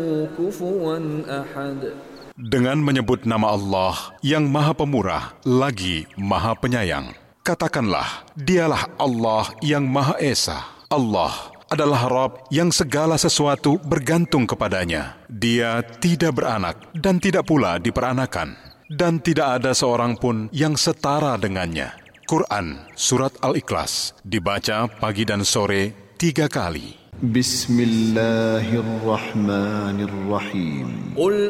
كفوا أحد. Dengan menyebut nama Allah yang Maha Pemurah lagi Maha Penyayang. Katakanlah, dialah Allah yang Maha Esa. Allah adalah Rabb yang segala sesuatu bergantung kepadanya. Dia tidak beranak dan tidak pula diperanakan. Dan tidak ada seorang pun yang setara dengannya. Quran Surat Al-Ikhlas dibaca pagi dan sore 3 kali. Bismillahirrahmanirrahim. قل